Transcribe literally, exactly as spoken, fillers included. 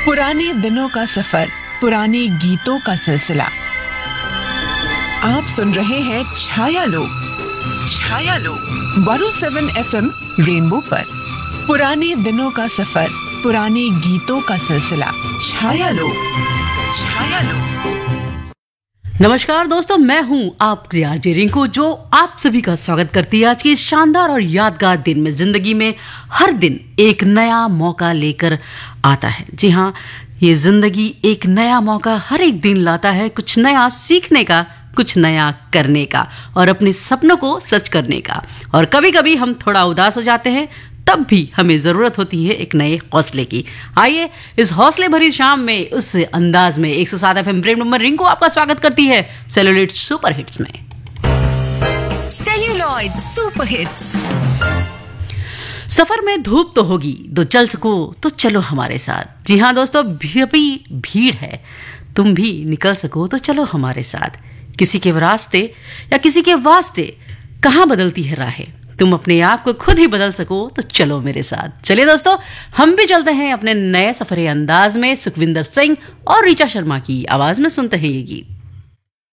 पुराने दिनों का सफर, पुराने गीतों का सिलसिला। आप सुन रहे हैं छाया लोग छाया लोग one O seven F M rainbow पर। पुराने दिनों का सफर, पुराने गीतों का सिलसिला। छाया लोग छाया लोग नमस्कार दोस्तों, मैं हूं आपकी आरजे रिंकू, जो आप सभी का स्वागत करती है आज की इस शानदार और यादगार दिन में। जिंदगी में हर दिन एक नया मौका लेकर आता है। जी हाँ, ये जिंदगी एक नया मौका हर एक दिन लाता है, कुछ नया सीखने का, कुछ नया करने का और अपने सपनों को सच करने का। और कभी कभी हम थोड़ा उदास हो जाते हैं, तब भी हमें जरूरत होती है एक नए हौसले की। आइए इस हौसले भरी शाम में उस अंदाज में एक सौ सात एफ एम प्रेम नंबर रिंकू आपका स्वागत करती है सेलुलॉइड सुपर हिट्स में। Celluloid super hits. सफर में धूप तो होगी, तो चल सको तो चलो हमारे साथ। जी हाँ दोस्तों, भी भीड़ है, तुम भी निकल सको तो चलो हमारे साथ। किसी के रास्ते या किसी के वास्ते कहाँ बदलती है राहें, तुम अपने आप को खुद ही बदल सको तो चलो मेरे साथ। चलिए दोस्तों, हम भी चलते हैं अपने नए सफरे अंदाज में। सुखविंदर सिंह और ऋचा शर्मा की आवाज में सुनते हैं ये गीत।